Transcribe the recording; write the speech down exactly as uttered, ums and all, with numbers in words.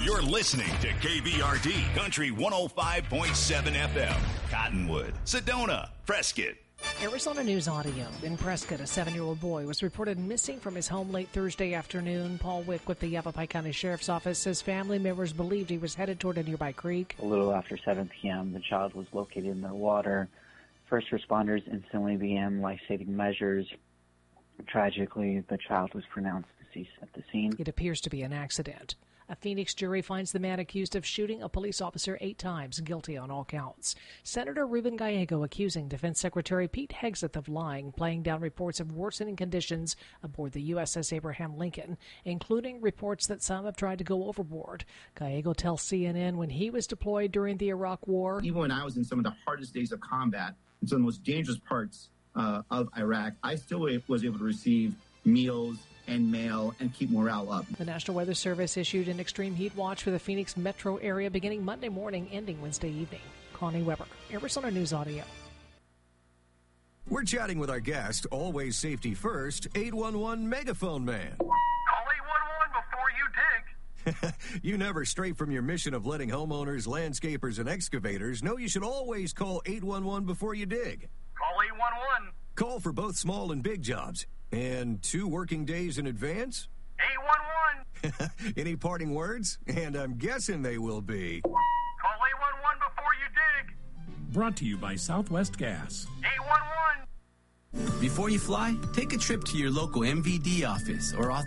You're listening to K V R D Country one oh five point seven F M. Cottonwood, Sedona, Prescott. Arizona News Audio. In Prescott, a seven-year-old boy was reported missing from his home late Thursday afternoon. Paul Wick with the Yavapai County Sheriff's Office says family members believed he was headed toward a nearby creek. A little after seven p.m., the child was located in the water. First responders instantly began life-saving measures. Tragically, the child was pronounced deceased at the scene. It appears to be an accident. A Phoenix jury finds the man accused of shooting a police officer eight times guilty on all counts. Senator Ruben Gallego accusing Defense Secretary Pete Hegseth of lying, playing down reports of worsening conditions aboard the U S S Abraham Lincoln, including reports that some have tried to go overboard. Gallego tells C N N when he was deployed during the Iraq War. Even when I was in some of the hardest days of combat, and some of the most dangerous parts uh, of Iraq, I still was able to receive meals and mail and keep morale up. The National Weather Service issued an extreme heat watch for the Phoenix metro area beginning Monday morning, ending Wednesday evening. Connie Weber, Arizona News Audio. We're chatting with our guest, always safety first, eight one one Megaphone Man. Call eight one one before you dig. You never stray from your mission of letting homeowners, landscapers, and excavators know you should always call eight one one before you dig. Call eight one one. Call for both small and big jobs. And two working days in advance? eight one one. Any parting words? And I'm guessing they will be. Call eight one one before you dig. Brought to you by Southwest Gas. eight one one. Before you fly, take a trip to your local M V D office or